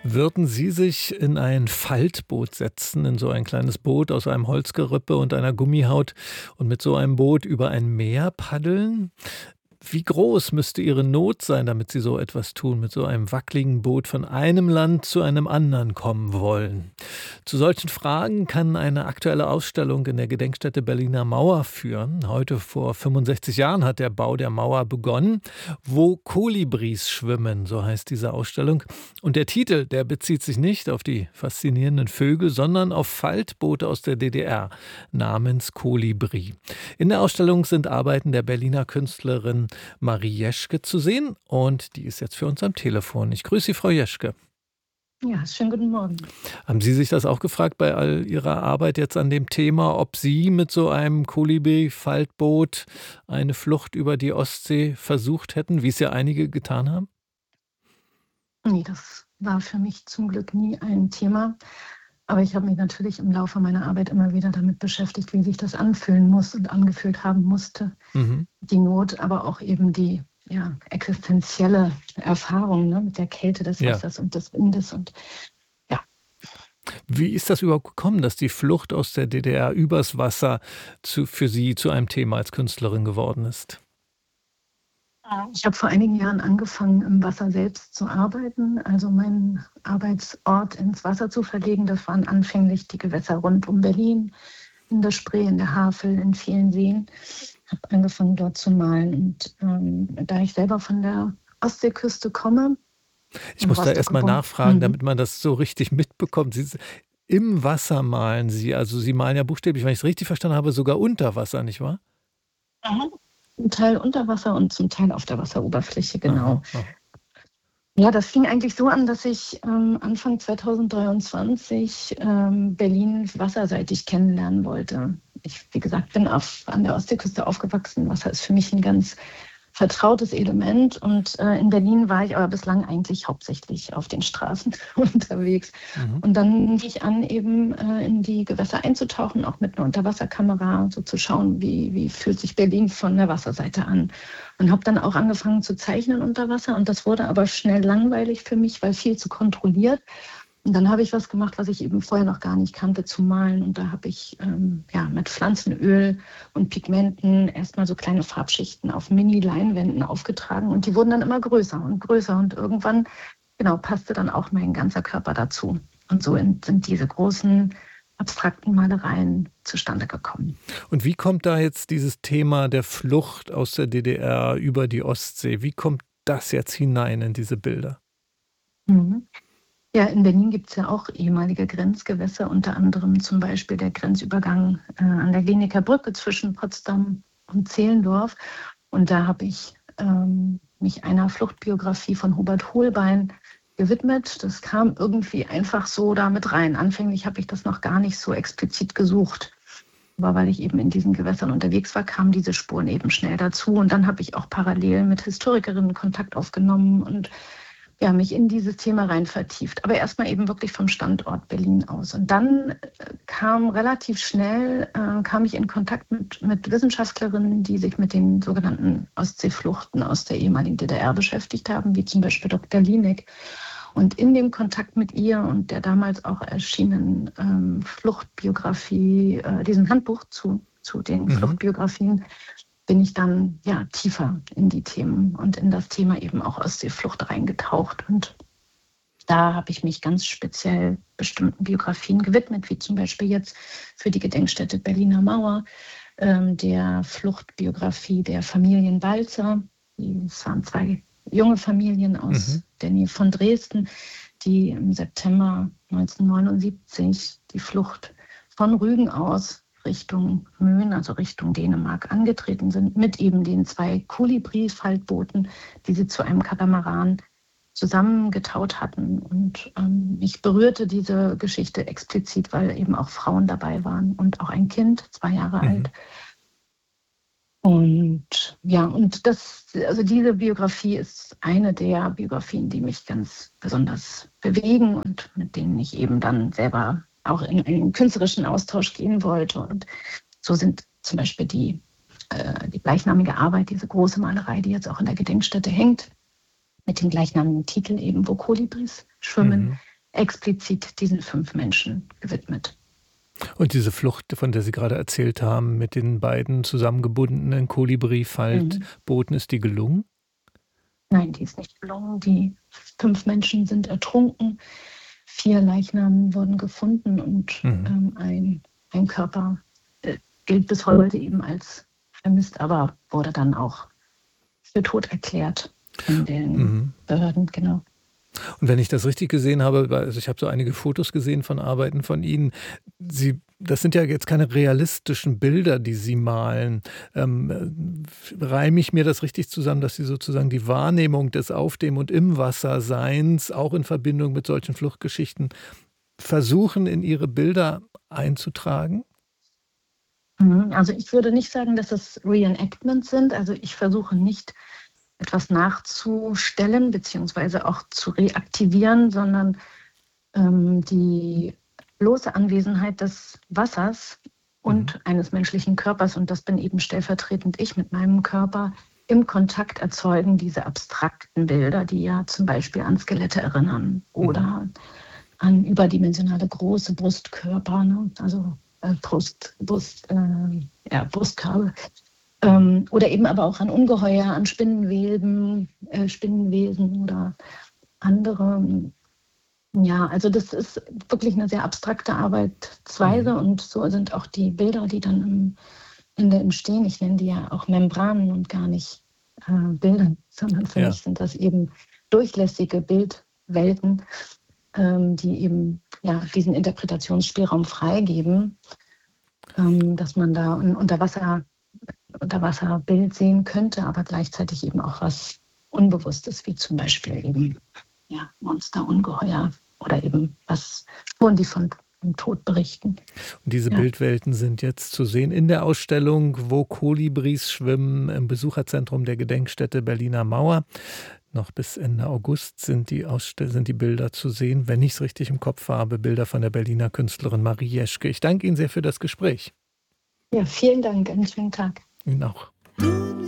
Würden Sie sich in ein Faltboot setzen, in so ein kleines Boot aus einem Holzgerippe und einer Gummihaut und mit so einem Boot über ein Meer paddeln? Wie groß müsste Ihre Not sein, damit Sie so etwas tun, mit so einem wackligen Boot von einem Land zu einem anderen kommen wollen? Zu solchen Fragen kann eine aktuelle Ausstellung in der Gedenkstätte Berliner Mauer führen. Heute vor 65 Jahren hat der Bau der Mauer begonnen. Wo Kolibris schwimmen, so heißt diese Ausstellung. Und der Titel, der bezieht sich nicht auf die faszinierenden Vögel, sondern auf Faltboote aus der DDR namens Kolibri. In der Ausstellung sind Arbeiten der Berliner Künstlerin Marie Jeschke zu sehen und die ist jetzt für uns am Telefon. Ich grüße Sie, Frau Jeschke. Ja, schönen guten Morgen. Haben Sie sich das auch gefragt bei all Ihrer Arbeit jetzt an dem Thema, ob Sie mit so einem Kolibri-Faltboot eine Flucht über die Ostsee versucht hätten, wie es ja einige getan haben? Ne, das war für mich zum Glück nie ein Thema. Aber ich habe mich natürlich im Laufe meiner Arbeit immer wieder damit beschäftigt, wie sich das anfühlen muss und angefühlt haben musste. Mhm. Die Not, aber auch eben die, ja, existenzielle Erfahrung, ne, mit der Kälte des Ja. Wassers und des Windes und ja. Wie ist das überhaupt gekommen, dass die Flucht aus der DDR übers Wasser für Sie zu einem Thema als Künstlerin geworden ist? Ich habe vor einigen Jahren angefangen, im Wasser selbst zu arbeiten, also meinen Arbeitsort ins Wasser zu verlegen. Das waren anfänglich die Gewässer rund um Berlin, in der Spree, in der Havel, in vielen Seen. Habe angefangen, dort zu malen. Und da ich selber von der Ostseeküste komme, Ich in muss da Rostock erst mal geboren. nachfragen, damit man das so richtig mitbekommt. Im Wasser malen Sie, also Sie malen ja buchstäblich, wenn ich es richtig verstanden habe, sogar unter Wasser, nicht wahr? Mhm. Zum Teil unter Wasser und zum Teil auf der Wasseroberfläche, genau. Aha, aha. Ja, das fing eigentlich so an, dass ich Anfang 2023 Berlin wasserseitig kennenlernen wollte. Ich, wie gesagt, bin an der Ostseeküste aufgewachsen. Wasser ist für mich ein ganz vertrautes Element. Und in Berlin war ich aber bislang eigentlich hauptsächlich auf den Straßen unterwegs. Mhm. Und dann fing ich an, eben in die Gewässer einzutauchen, auch mit einer Unterwasserkamera, so zu schauen, wie fühlt sich Berlin von der Wasserseite an. Und habe dann auch angefangen zu zeichnen unter Wasser. Und das wurde aber schnell langweilig für mich, weil viel zu kontrolliert. Und dann habe ich was gemacht, was ich eben vorher noch gar nicht kannte, zu malen. Und da habe ich mit Pflanzenöl und Pigmenten erstmal so kleine Farbschichten auf Mini-Leinwänden aufgetragen. Und die wurden dann immer größer und größer. Und irgendwann, genau, passte dann auch mein ganzer Körper dazu. Und so sind diese großen abstrakten Malereien zustande gekommen. Und wie kommt da jetzt dieses Thema der Flucht aus der DDR über die Ostsee, wie kommt das jetzt hinein in diese Bilder? Mhm. Ja, in Berlin gibt es ja auch ehemalige Grenzgewässer, unter anderem zum Beispiel der Grenzübergang an der Glienicker Brücke zwischen Potsdam und Zehlendorf. Und da habe ich mich einer Fluchtbiografie von Hubert Holbein gewidmet. Das kam irgendwie einfach so damit rein. Anfänglich habe ich das noch gar nicht so explizit gesucht. Aber weil ich eben in diesen Gewässern unterwegs war, kamen diese Spuren eben schnell dazu. Und dann habe ich auch parallel mit Historikerinnen Kontakt aufgenommen und ja, mich in dieses Thema rein vertieft. Aber erstmal eben wirklich vom Standort Berlin aus. Und dann kam relativ schnell, kam ich in Kontakt mit Wissenschaftlerinnen, die sich mit den sogenannten Ostseefluchten aus der ehemaligen DDR beschäftigt haben, wie zum Beispiel Dr. Lienek. Und in dem Kontakt mit ihr und der damals auch erschienenen Fluchtbiografie, diesem Handbuch zu den Fluchtbiografien, bin ich dann ja tiefer in die Themen und in das Thema eben auch Ostseeflucht reingetaucht. Und da habe ich mich ganz speziell bestimmten Biografien gewidmet, wie zum Beispiel jetzt für die Gedenkstätte Berliner Mauer, der Fluchtbiografie der Familien Walzer. Es waren zwei junge Familien aus der Nähe von Dresden, die im September 1979 die Flucht von Rügen aus Richtung Möhn, also Richtung Dänemark, angetreten sind, mit eben den zwei Kolibri-Faltbooten, die sie zu einem Katamaran zusammengetaut hatten. Und mich berührte diese Geschichte explizit, weil eben auch Frauen dabei waren und auch ein Kind, 2 Jahre alt. Und ja, und also diese Biografie ist eine der Biografien, die mich ganz besonders bewegen und mit denen ich eben dann selber auch in einen künstlerischen Austausch gehen wollte. Und so sind zum Beispiel die gleichnamige Arbeit, diese große Malerei, die jetzt auch in der Gedenkstätte hängt, mit dem gleichnamigen Titel eben, wo Kolibris schwimmen, explizit diesen 5 Menschen gewidmet. Und diese Flucht, von der Sie gerade erzählt haben, mit den beiden zusammengebundenen Kolibri-Faltbooten, ist die gelungen? Nein, die ist nicht gelungen. Die 5 Menschen sind ertrunken. 4 Leichnamen wurden gefunden und ein Körper gilt bis heute eben als vermisst, aber wurde dann auch für tot erklärt von den Behörden, genau. Und wenn ich das richtig gesehen habe, also ich habe so einige Fotos gesehen von Arbeiten von Ihnen, das sind ja jetzt keine realistischen Bilder, die Sie malen. Reime ich mir das richtig zusammen, dass Sie sozusagen die Wahrnehmung des Auf dem und im Wasserseins auch in Verbindung mit solchen Fluchtgeschichten versuchen, in Ihre Bilder einzutragen? Also ich würde nicht sagen, dass es Reenactments sind. Also ich versuche nicht, etwas nachzustellen beziehungsweise auch zu reaktivieren, sondern die bloße Anwesenheit des Wassers und eines menschlichen Körpers, und das bin eben stellvertretend ich mit meinem Körper, im Kontakt erzeugen diese abstrakten Bilder, die ja zum Beispiel an Skelette erinnern oder an überdimensionale große Brustkörper, ne? Also Brustkörbe. Oder eben aber auch an Ungeheuer, an Spinnenwesen oder andere. Ja, also das ist wirklich eine sehr abstrakte Arbeitsweise und so sind auch die Bilder, die dann am Ende entstehen. Ich nenne die ja auch Membranen und gar nicht Bilder, sondern für mich sind das eben durchlässige Bildwelten, die eben diesen Interpretationsspielraum freigeben, dass man da ein Unterwasserbild sehen könnte, aber gleichzeitig eben auch was Unbewusstes, wie zum Beispiel eben Monster, Ungeheuer oder eben Spuren, die von dem Tod berichten. Und diese Bildwelten sind jetzt zu sehen in der Ausstellung Wo Kolibris schwimmen im Besucherzentrum der Gedenkstätte Berliner Mauer. Noch bis Ende August sind die Bilder zu sehen, wenn ich es richtig im Kopf habe, Bilder von der Berliner Künstlerin Marie Jeschke. Ich danke Ihnen sehr für das Gespräch. Ja, vielen Dank. Einen schönen Tag. Ihnen auch.